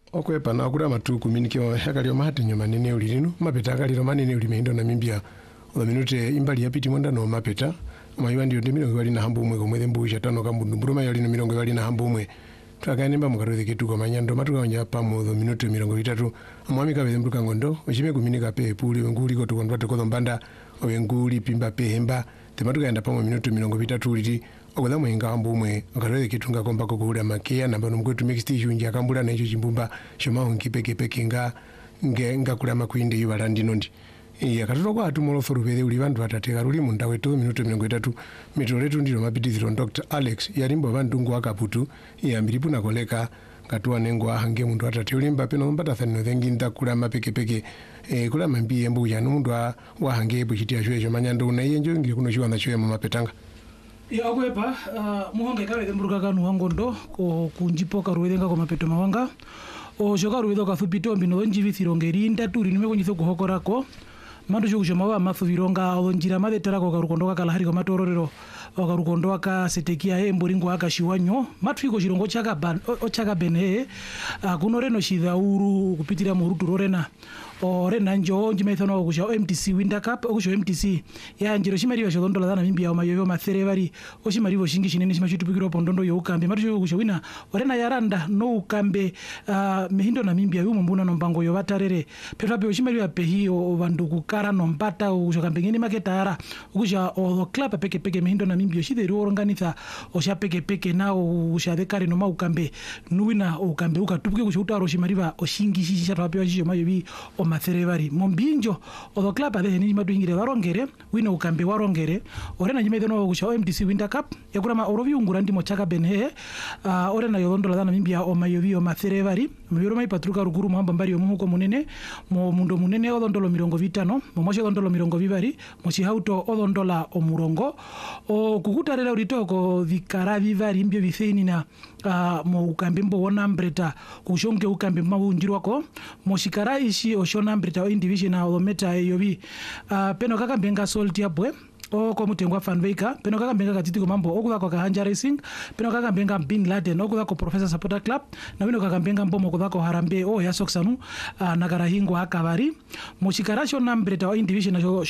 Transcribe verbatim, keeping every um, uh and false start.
okwepa na kura matu kuminikio yakalio mahati nyoma nene ulirinu mapeta akalio manene ulimendo na mimbia o minute imbali yapiti mwanda no mapeta mayiwa ndio ndi milongo bali na hambu umwe komwe mbu chatano kambundu mburuma yali no milongo bali na hambu umwe twakanemba mukarothe kitu kwa manyando matuka onja pamu do minute milongo itatu amwami kabeze mbuka ngondo ochime kuminika pe puli nguli ko tukondwa tuko mbanda owenguli pimba pe hemba tematuka enda pamu minute milongo itatu liti okoda mwenga hambu umwe akarothe kitu ngakomba ko kuhura makia namba nomkwetu mixed issue akambula na icho chimbumba shoma onkipeke peke nga nge ngakula makwinde yubalandi nondi iya katoro kwa tumolo forubede uli bantu batateka ruli munda wetu minuto milongo itatu mitoro letu ndilo mapitiziro Doctor Alex yalimbo bantu ngwa kaputu iya mbilipu na koleka katuwa nengwa hange mundu atati ulimba peno mbata thano thengi ndakula mapeke peke e, kula mambi embu ya mundu wa hange ebu chitia shwe manyando unaienjo ngili kuno shiwa na shwe mapetanga ya akwepa uh, muhonge kawe themburuka kanu wangondo ko kunjipoka ruwedenga kwa mapeto mawanga o shoka ruwedo kathupito mbino njivithiro ngerinda turi nimeko nyitho kuhokorako mandu chukushoma wa mathuvironga onjira mathetera ko rukondo kala hariko matororero o rukondo aka setekia he mboringo aka shiwanyo matwiko chirongo chaka ban ochaka bene uh, kuno reno shidhauru kupitira murutu rorena o rena njo njimethono kusha M T C Winter Cup okusho M T C ya njiro shimariwa shodondo la mimbia omayoyo mathere bari oshimariwo shingi shinene shimachitupikiro pondondo yo ukambe matu kusho wina orena yaranda no ukambe uh, mehindo na mimbia yumo mbuna no mbango yo batarere petwa oshimariwa pehiyo bandu kukara no mpata kusho kambe ngeni maketara okusha o club peke peke mehindo na mimbia shideru organiza osha peke peke na osha dekare no maukambe nuwina ukambe ukatupuke kusho utaro shimariwa oshingi shisha twapewa shisho mayobi mathere mombinjo odo club ade ni madu ingire warongere wino ukambe warongere orena nyime no kusha M T C Winter Cup yakura ma orovi ngura ndimo chaka benhe uh, orena yodondola dana mimbia o mayovi o mathere bari mubiro mai patruka ruguru muhamba mbari omuhuko munene mo mundo munene odondolo mirongo vitano mo mosho odondolo mirongo vibari mo chihauto odondola omurongo o kukutarera uritoko vikara vivari mbio vitheni na uh, mo ukambe mbo wona mbreta kushonge ukambe mabunjirwako mo shikara ishi oshona mbreta indivision na olometa yobi uh, peno kaka benga solti abwe o ko mutengwa fanveika peno kaka benga katiti ko mambo okuva kwa Kahanja Racing peno kaka benga Bin Laden okuva ko Professor Supporter Club na bino kaka benga mbomo kuva ko Harambe o ya Soksanu uh, na Karahingo akabari mo shikara shona mbreta indivision na